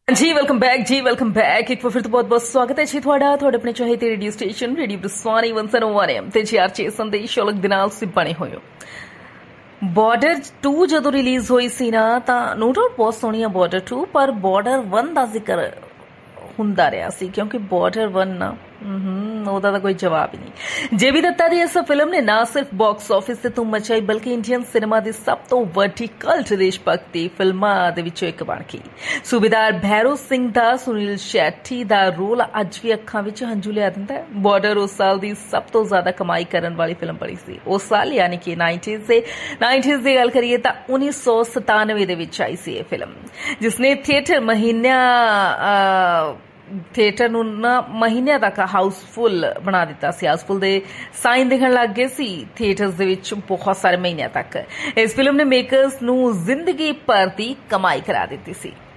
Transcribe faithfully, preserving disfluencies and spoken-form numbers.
जी welcome back जी welcome back एक बार फिर तो बहुत बहुत स्वागत है जी ਤੁਹਾਡਾ ਤੁਹਾਡੇ ਆਪਣੇ ਚਾਹੇ ਤੇ radio station radio ਬਰਸਵਾਨੀ one oh one M ਤੇ ਜੀ ਆਰਚੇ ਸੰਦੇਸ਼ ਔਲਖ ਦੇ ਨਾਲ ਸੀ ਬਣੇ ਹੋਏ ਹੋ। ਬਾਰਡਰ two ਜਦੋਂ ਰਿਲੀਜ਼ ਹੋਈ ਸੀ ਨਾ ਤਾਂ ਨੋ ਡਾਊਟ ਬਹੁਤ ਸੋਹਣੀ ਆ ਬਾਰਡਰ two, ਪਰ ਬਾਰਡਰ one ਦਾ ਜ਼ਿਕਰ ਹੁੰਦਾ ਰਿਹਾ ਸੀ ਕਿਉਂਕਿ ਬਾਰਡਰ one ਨਾ ਉਹਦਾ ਤਾਂ ਕੋਈ ਜਵਾਬ ਹੀ ਨਹੀਂ। ਜੇ ਵੀ ਦੱਤਾ ਦੀ ਇਸ ਫਿਲਮ ਨੇ ਨਾ ਸਿਰਫ ਬਾਕਸ ਆਫਿਸ ਤੇ ਧੂਮ ਮਚਾਈ ਬਲਕਿ ਇੰਡੀਅਨ ਸਿਨੇਮਾ ਦੀ ਸਭ ਤੋਂ ਵੱਡੀ ਕਲਟ ਦੇਸ਼ ਭਗਤੀ ਫਿਲਮਾਂ ਦੇ ਵਿੱਚੋਂ ਇੱਕ ਬਣ ਗਈ। ਸੂਬੇਦਾਰ ਭੈਰੋ ਸਿੰਘ ਦਾ ਸੁਨੀਲ ਸ਼ੈਟੀ ਦਾ ਰੋਲ ਅੱਜ ਵੀ ਅੱਖਾਂ ਵਿੱਚ ਹੰਝੂ ਲਿਆ ਦਿੰਦਾ ਹੈ। ਬਾਰਡਰ ਉਸ ਸਾਲ ਦੀ ਸਭ ਤੋਂ ਜ਼ਿਆਦਾ ਕਮਾਈ ਕਰਨ ਵਾਲੀ ਫਿਲਮ ਬਣੀ ਸੀ। ਉਸ ਸਾਲ ਯਾਨੀ ਕਿ ਨਾਈਨਟੀਜ਼ ਦੇ ਨਾਈਨਟੀਜ਼ ਦੀ ਗੱਲ ਕਰੀਏ ਤਾਂ ਉੱਨੀ ਸੌ ਸਤਾਨਵੇਂ ਦੇ ਵਿੱਚ ਆਈ ਸੀ ਇਹ ਫਿਲਮ, ਜਿਸ ਨੇ ਥੀਏਟਰ ਮਹੀਨਿਆਂ ਥੀਏਟਰ ਨੂੰ ਨਾ ਮਹੀਨਿਆਂ ਤੱਕ ਹਾਊਸਫੁੱਲ ਬਣਾ ਦਿੱਤਾ ਸੀ। ਹਾਊਸਫੁੱਲ ਦੇ ਸਾਈਨ ਦਿਖਣ ਲੱਗ ਗਏ ਸੀ ਥੀਏਟਰਸ ਦੇ ਵਿੱਚ ਬਹੁਤ ਸਾਰੇ ਮਹੀਨਿਆਂ ਤੱਕ। ਇਸ ਫਿਲਮ ਨੇ ਮੇਕਰਸ ਨੂੰ ਜ਼ਿੰਦਗੀ ਭਰ ਦੀ ਕਮਾਈ ਕਰਾ ਦਿੱਤੀ ਸੀ।